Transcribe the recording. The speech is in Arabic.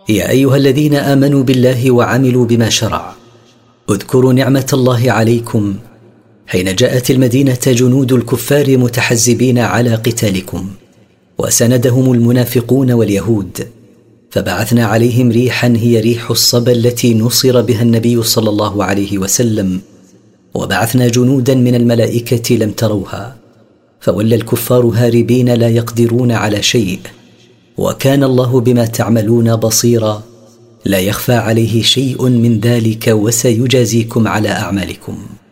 يا أيها الذين آمنوا بالله وعملوا بما شرع، اذكروا نعمة الله عليكم حين جاءت المدينة جنود الكفار متحزبين على قتالكم، وسندهم المنافقون واليهود، فبعثنا عليهم ريحا هي ريح الصبا التي نصر بها النبي صلى الله عليه وسلم، وبعثنا جنودا من الملائكة لم تروها، فولى الكفار هاربين لا يقدرون على شيء، وكان الله بما تعملون بصيرا، لا يخفى عليه شيء من ذلك، وسيجازيكم على أعمالكم.